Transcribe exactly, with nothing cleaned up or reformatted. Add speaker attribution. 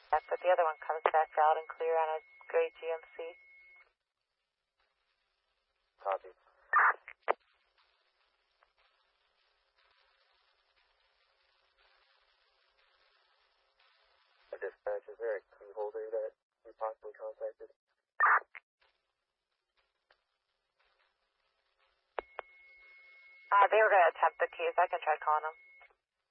Speaker 1: But the other one comes back out and clear on a gray G M C.
Speaker 2: Copy. Dispatch, is there a key holder that we possibly contacted?
Speaker 1: Uh, they were going to attempt the keys. I can try calling them.